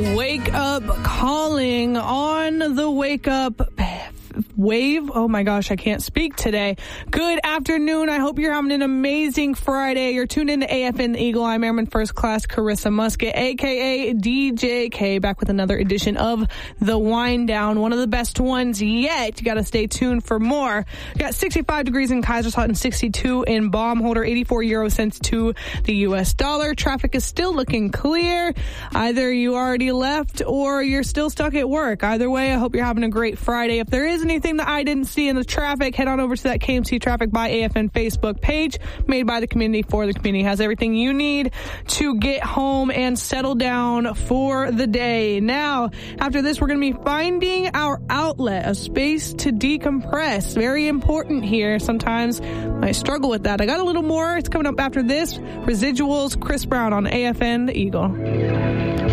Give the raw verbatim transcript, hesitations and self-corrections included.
Wake Up Calling on the Wake Up Wave. Oh my gosh, I can't speak today. Good afternoon. I hope you're having an amazing Friday. You're tuned into A F N The Eagle. I'm Airman First Class Carissa Musket, aka D J K, back with another edition of The Wind Down. One of the best ones yet. You got to stay tuned for more. We got sixty-five degrees in Kaiserslautern, sixty-two in Baumholder, eighty-four euro cents to the U S dollar. Traffic is still looking clear. Either you already left or you're still stuck at work. Either way, I hope you're having a great Friday. If there is anything that I didn't see in the traffic, head on over to that K M C Traffic by A F N Facebook page, made by the community for the community. Has everything you need to get home and settle down for the day. Now, after this, we're going to be finding our outlet, a space to decompress. Very important here. Sometimes I struggle with that. I got a little more. It's coming up after this. Residuals, Chris Brown on A F N The Eagle.